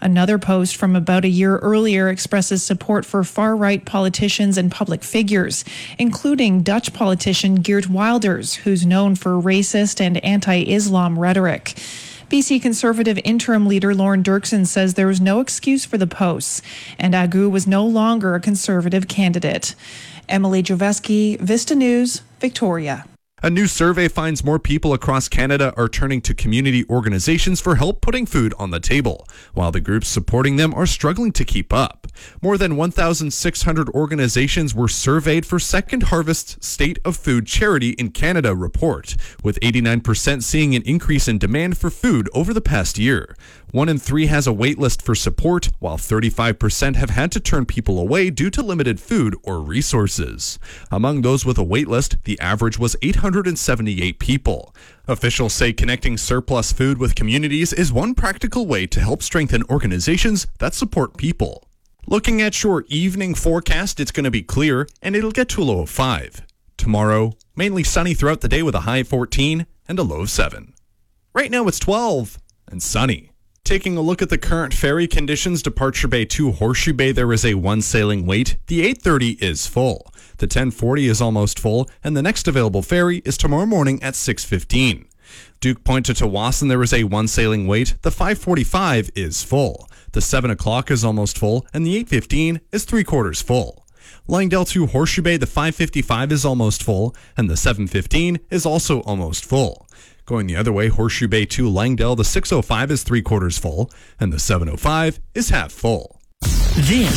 Another post from about a year earlier expresses support for far-right politicians and public figures, including Dutch politician Geert Wilders, who's known for racist and anti-Islam rhetoric. BC Conservative interim leader Lorne Dirksen says there was no excuse for the posts, and Agu was no longer a Conservative candidate. Emily Joveski, Vista News, Victoria. A new survey finds more people across Canada are turning to community organizations for help putting food on the table, while the groups supporting them are struggling to keep up. More than 1,600 organizations were surveyed for Second Harvest's State of Food Charity in Canada report, with 89% seeing an increase in demand for food over the past year. 1 in 3 has a wait list for support, while 35% have had to turn people away due to limited food or resources. Among those with a wait list, the average was 878 people. Officials say connecting surplus food with communities is one practical way to help strengthen organizations that support people. Looking at your evening forecast, it's going to be clear, and it'll get to a low of 5. Tomorrow, mainly sunny throughout the day with a high of 14 and a low of 7. Right now it's 12 and sunny. Taking a look at the current ferry conditions, Departure Bay to Horseshoe Bay, there is a 1 sailing wait. The 8:30 is full. The 10:40 is almost full, and the next available ferry is tomorrow morning at 6:15. Duke Point to Tsawwassen, there is a 1 sailing wait. The 5:45 is full. The 7 o'clock is almost full, and the 8:15 is 3/4 full. Langdale to Horseshoe Bay, the 5:55 is almost full, and the 7:15 is also almost full. Going the other way, Horseshoe Bay to Langdale, the 6:05 is 3/4 full, and the 7:05 is half full.